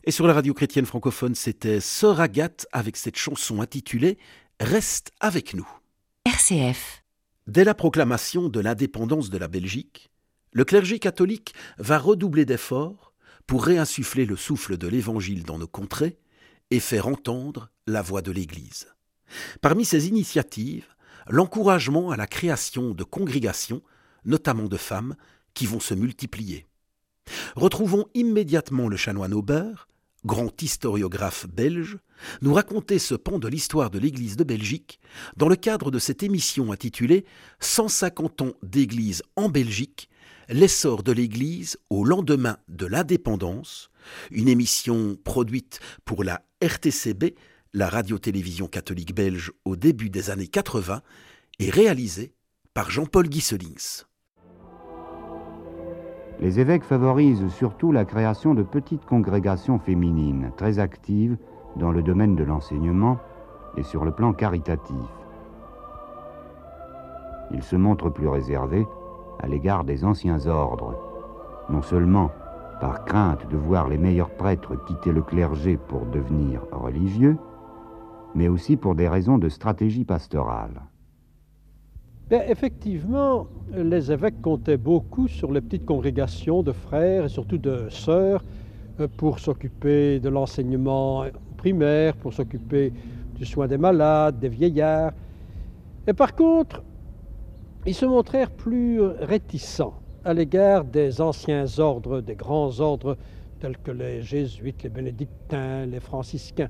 Et sur la radio chrétienne francophone, c'était Sœur Agathe avec cette chanson intitulée « Reste avec nous ». RCF. Dès la proclamation de l'indépendance de la Belgique, le clergé catholique va redoubler d'efforts pour réinsuffler le souffle de l'Évangile dans nos contrées et faire entendre la voix de l'Église. Parmi ces initiatives, l'encouragement à la création de congrégations, notamment de femmes, qui vont se multiplier. Retrouvons immédiatement le chanoine Aubert, grand historiographe belge, nous raconter ce pan de l'histoire de l'Église de Belgique dans le cadre de cette émission intitulée « 150 ans d'Église en Belgique, l'essor de l'Église au lendemain de l'indépendance », une émission produite pour la RTCB, la radio-télévision catholique belge au début des années 80, et réalisée par Jean-Paul Guisselings. Les évêques favorisent surtout la création de petites congrégations féminines, très actives dans le domaine de l'enseignement et sur le plan caritatif. Ils se montrent plus réservés à l'égard des anciens ordres, non seulement par crainte de voir les meilleurs prêtres quitter le clergé pour devenir religieux, mais aussi pour des raisons de stratégie pastorale. Effectivement, les évêques comptaient beaucoup sur les petites congrégations de frères et surtout de sœurs pour s'occuper de l'enseignement primaire, pour s'occuper du soin des malades, des vieillards. Et par contre, ils se montrèrent plus réticents à l'égard des anciens ordres, des grands ordres tels que les jésuites, les bénédictins, les franciscains.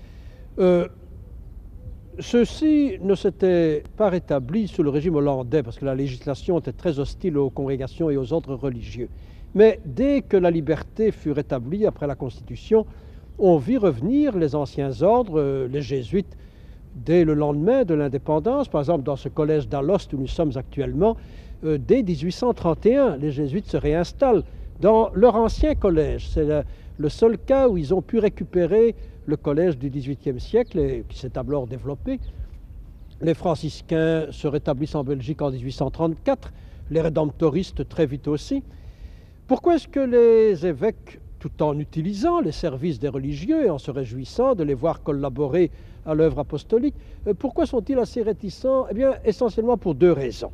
Ceux-ci ne s'étaient pas rétablis sous le régime hollandais parce que la législation était très hostile aux congrégations et aux ordres religieux. Mais dès que la liberté fut rétablie après la Constitution, on vit revenir les anciens ordres, les jésuites, dès le lendemain de l'indépendance. Par exemple, dans ce collège d'Alost où nous sommes actuellement, dès 1831, les jésuites se réinstallent dans leur ancien collège. C'est le seul cas où ils ont pu récupérer le collège du XVIIIe siècle, et qui s'est alors développé. Les franciscains se rétablissent en Belgique en 1834, les rédemptoristes très vite aussi. Pourquoi est-ce que les évêques, tout en utilisant les services des religieux et en se réjouissant de les voir collaborer à l'œuvre apostolique, pourquoi sont-ils assez réticents? Eh bien, essentiellement pour deux raisons.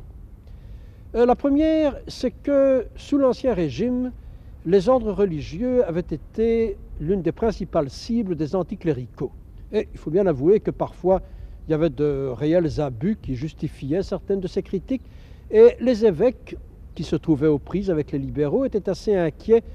La première, c'est que sous l'Ancien Régime, les ordres religieux avaient été l'une des principales cibles des anticléricaux. Et il faut bien avouer que parfois, il y avait de réels abus qui justifiaient certaines de ces critiques. Et les évêques, qui se trouvaient aux prises avec les libéraux, étaient assez inquiets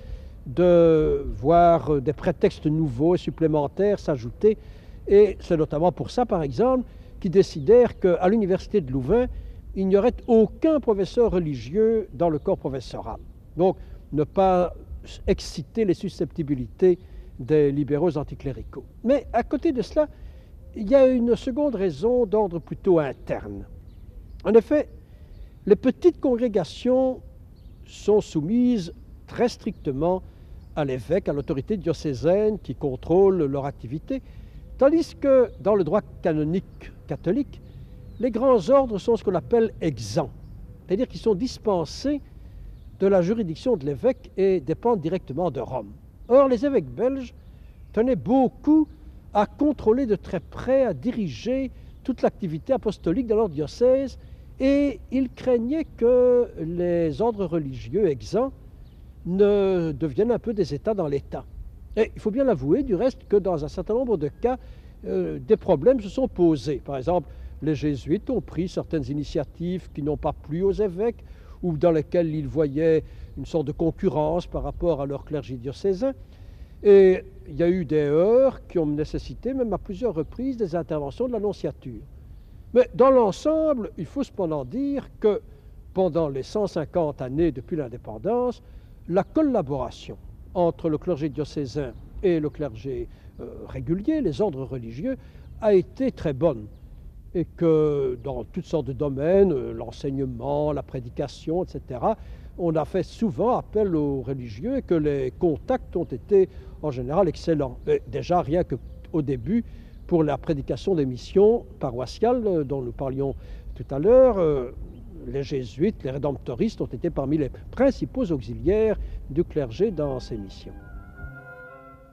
de voir des prétextes nouveaux et supplémentaires s'ajouter. Et c'est notamment pour ça, par exemple, qu'ils décidèrent qu'à l'université de Louvain, il n'y aurait aucun professeur religieux dans le corps professoral. Donc, ne pas exciter les susceptibilités des libéraux anticléricaux. Mais à côté de cela, il y a une seconde raison d'ordre plutôt interne. En effet, les petites congrégations sont soumises très strictement à l'évêque, à l'autorité diocésaine qui contrôle leur activité, tandis que dans le droit canonique catholique, les grands ordres sont ce qu'on appelle exempts, c'est-à-dire qu'ils sont dispensés de la juridiction de l'évêque et dépendent directement de Rome. Or, les évêques belges tenaient beaucoup à contrôler de très près, à diriger toute l'activité apostolique de leur diocèse, et ils craignaient que les ordres religieux exempts ne deviennent un peu des États dans l'État. Et il faut bien l'avouer, du reste, que dans un certain nombre de cas, des problèmes se sont posés. Par exemple, les jésuites ont pris certaines initiatives qui n'ont pas plu aux évêques, ou dans lesquels ils voyaient une sorte de concurrence par rapport à leur clergé diocésain. Et il y a eu des heurts qui ont nécessité, même à plusieurs reprises, des interventions de la nonciature. Mais dans l'ensemble, il faut cependant dire que pendant les 150 années depuis l'indépendance, la collaboration entre le clergé diocésain et le clergé régulier, les ordres religieux, a été très bonne. Et que dans toutes sortes de domaines, l'enseignement, la prédication, etc., on a fait souvent appel aux religieux et que les contacts ont été en général excellents. Et déjà, rien qu'au début, pour la prédication des missions paroissiales dont nous parlions tout à l'heure, les jésuites, les rédemptoristes ont été parmi les principaux auxiliaires du clergé dans ces missions.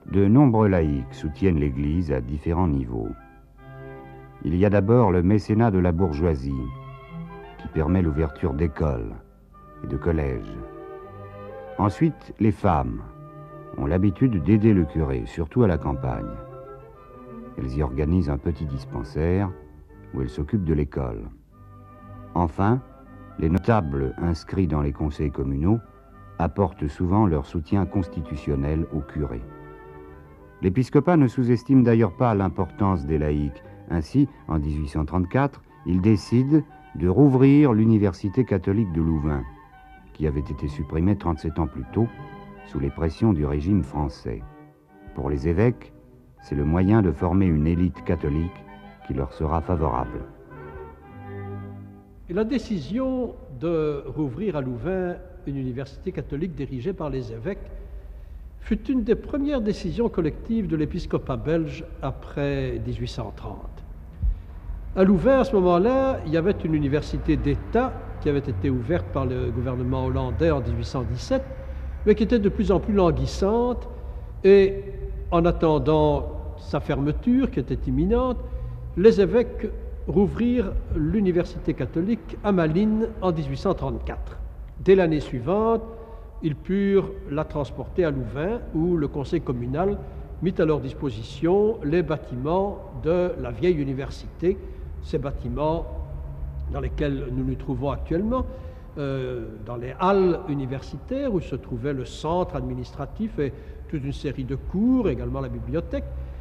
De nombreux laïcs soutiennent l'Église à différents niveaux. Il y a d'abord le mécénat de la bourgeoisie, qui permet l'ouverture d'écoles et de collèges. Ensuite, les femmes ont l'habitude d'aider le curé, surtout à la campagne. Elles y organisent un petit dispensaire où elles s'occupent de l'école. Enfin, les notables inscrits dans les conseils communaux apportent souvent leur soutien constitutionnel au curé. L'épiscopat ne sous-estime d'ailleurs pas l'importance des laïcs. Ainsi, en 1834, il décide de rouvrir l'université catholique de Louvain, qui avait été supprimée 37 ans plus tôt sous les pressions du régime français. Pour les évêques, c'est le moyen de former une élite catholique qui leur sera favorable. Et la décision de rouvrir à Louvain une université catholique dirigée par les évêques fut une des premières décisions collectives de l'épiscopat belge après 1830. À Louvain, à ce moment-là, il y avait une université d'État qui avait été ouverte par le gouvernement hollandais en 1817, mais qui était de plus en plus languissante, et en attendant sa fermeture, qui était imminente, les évêques rouvrirent l'université catholique à Malines en 1834. Dès l'année suivante, ils purent la transporter à Louvain, où le conseil communal mit à leur disposition les bâtiments de la vieille université, ces bâtiments dans lesquels nous nous trouvons actuellement, dans les halles universitaires où se trouvait le centre administratif et toute une série de cours, également la bibliothèque.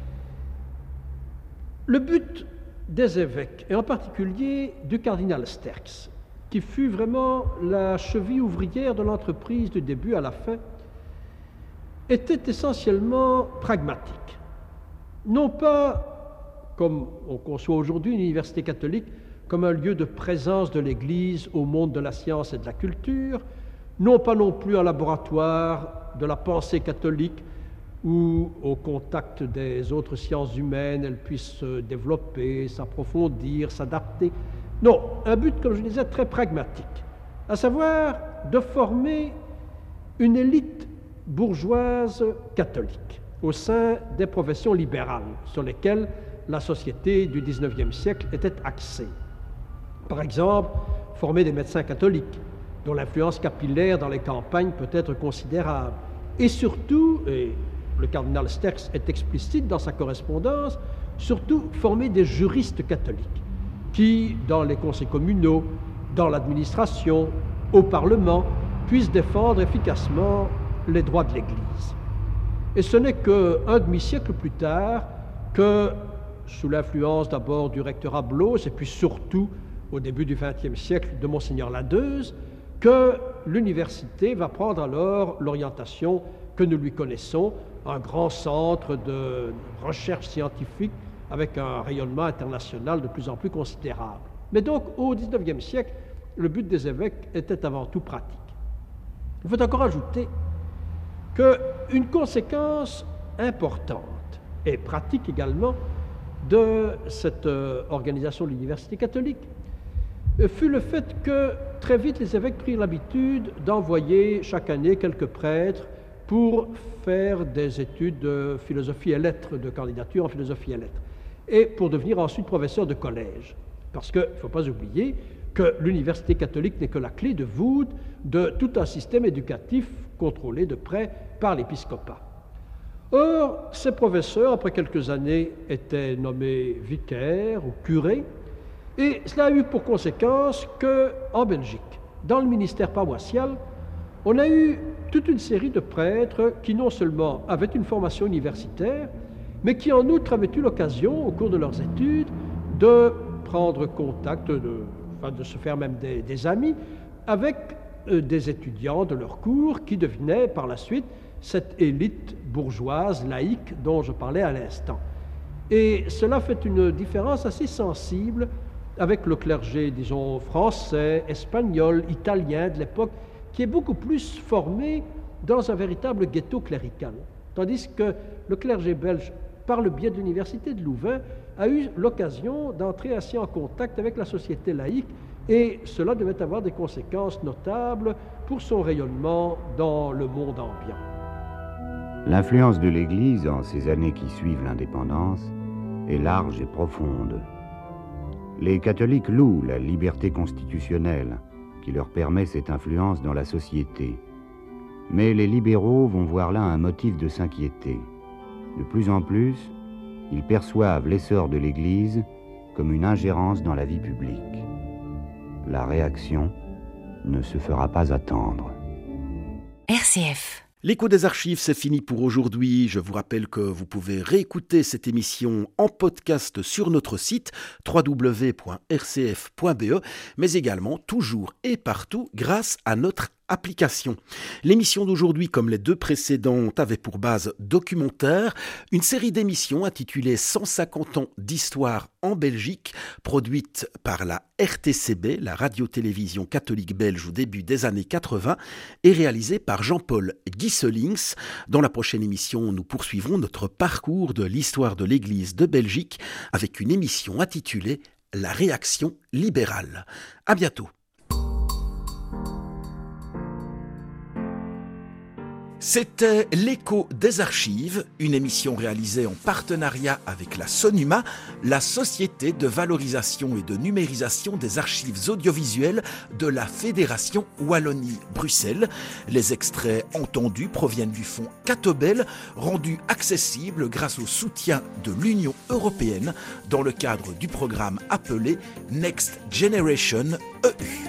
Le but des évêques, et en particulier du cardinal Sterckx, qui fut vraiment la cheville ouvrière de l'entreprise du début à la fin, était essentiellement pragmatique. Non pas, comme on conçoit aujourd'hui une université catholique, comme un lieu de présence de l'Église au monde de la science et de la culture, non pas non plus un laboratoire de la pensée catholique où, au contact des autres sciences humaines, elle puisse se développer, s'approfondir, s'adapter. Non, un but, comme je disais, très pragmatique, à savoir de former une élite bourgeoise catholique au sein des professions libérales sur lesquelles la société du XIXe siècle était axée. Par exemple, former des médecins catholiques, dont l'influence capillaire dans les campagnes peut être considérable. Et surtout, et le cardinal Sterckx est explicite dans sa correspondance, surtout former des juristes catholiques qui, dans les conseils communaux, dans l'administration, au Parlement, puissent défendre efficacement les droits de l'Église. Et ce n'est qu'un demi-siècle plus tard que, sous l'influence d'abord du recteur Ablos et puis surtout au début du XXe siècle de Monseigneur Ladeuze, que l'université va prendre alors l'orientation que nous lui connaissons, un grand centre de recherche scientifique avec un rayonnement international de plus en plus considérable. Mais donc, au XIXe siècle, le but des évêques était avant tout pratique. Il faut encore ajouter qu'une conséquence importante et pratique également de cette organisation de l'université catholique fut le fait que très vite les évêques prirent l'habitude d'envoyer chaque année quelques prêtres pour faire des études de philosophie et lettres, de candidature en philosophie et lettres, et pour devenir ensuite professeur de collège. Parce qu'il ne faut pas oublier que l'université catholique n'est que la clé de voûte de tout un système éducatif contrôlé de près par l'épiscopat. Or, ces professeurs, après quelques années, étaient nommés vicaires ou curés, et cela a eu pour conséquence qu'en Belgique, dans le ministère paroissial, on a eu toute une série de prêtres qui non seulement avaient une formation universitaire, mais qui en outre avaient eu l'occasion, au cours de leurs études, de prendre contact, de se faire même des amis, avec des étudiants de leurs cours qui devenaient par la suite cette élite bourgeoise, laïque, dont je parlais à l'instant. Et cela fait une différence assez sensible avec le clergé, disons, français, espagnol, italien de l'époque, qui est beaucoup plus formé dans un véritable ghetto clérical. Tandis que le clergé belge, par le biais de l'université de Louvain, a eu l'occasion d'entrer assez en contact avec la société laïque, et cela devait avoir des conséquences notables pour son rayonnement dans le monde ambiant. L'influence de l'Église en ces années qui suivent l'indépendance est large et profonde. Les catholiques louent la liberté constitutionnelle qui leur permet cette influence dans la société. Mais les libéraux vont voir là un motif de s'inquiéter. De plus en plus, ils perçoivent l'essor de l'Église comme une ingérence dans la vie publique. La réaction ne se fera pas attendre. RCF. L'écho des archives, c'est fini pour aujourd'hui. Je vous rappelle que vous pouvez réécouter cette émission en podcast sur notre site www.rcf.be, mais également toujours et partout grâce à notre application. L'émission d'aujourd'hui, comme les deux précédentes, avait pour base documentaire, une série d'émissions intitulée 150 ans d'histoire en Belgique, produite par la RTCB, la radio-télévision catholique belge au début des années 80, et réalisée par Jean-Paul Gieselings. Dans la prochaine émission, nous poursuivrons notre parcours de l'histoire de l'Église de Belgique avec une émission intitulée La réaction libérale. À bientôt. C'était l'écho des archives, une émission réalisée en partenariat avec la SONUMA, la Société de valorisation et de numérisation des archives audiovisuelles de la Fédération Wallonie-Bruxelles. Les extraits entendus proviennent du fonds Catobel, rendu accessible grâce au soutien de l'Union européenne dans le cadre du programme appelé Next Generation EU.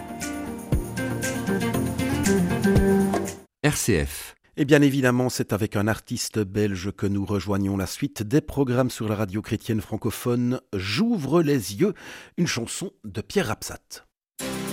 RCF. Et bien évidemment, c'est avec un artiste belge que nous rejoignons la suite des programmes sur la radio chrétienne francophone. J'ouvre les yeux, une chanson de Pierre Rapsat.